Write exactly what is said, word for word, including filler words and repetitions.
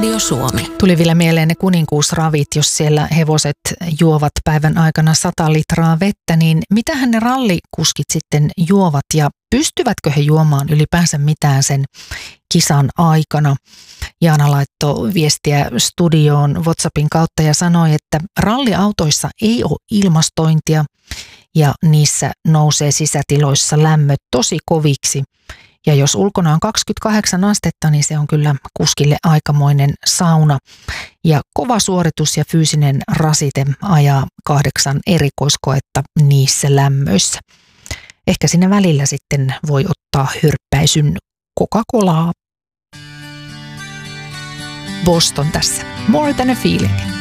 Radio Suomi. Tuli vielä mieleen ne kuninkuusravit, jos siellä hevoset juovat päivän aikana sata litraa vettä, niin mitähän ne rallikuskit sitten juovat ja pystyvätkö he juomaan ylipäänsä mitään sen kisan aikana? Jaana laittoi viestiä studioon WhatsAppin kautta ja sanoi, että ralliautoissa ei ole ilmastointia ja niissä nousee sisätiloissa lämmöt tosi koviksi. Ja jos ulkona on kaksikymmentäkahdeksan astetta, niin se on kyllä kuskille aikamoinen sauna. Ja kova suoritus ja fyysinen rasite ajaa kahdeksan erikoiskoetta niissä lämmöissä. Ehkä siinä välillä sitten voi ottaa hyrppäisyn Coca-Colaa. Boston tässä. More than a feeling.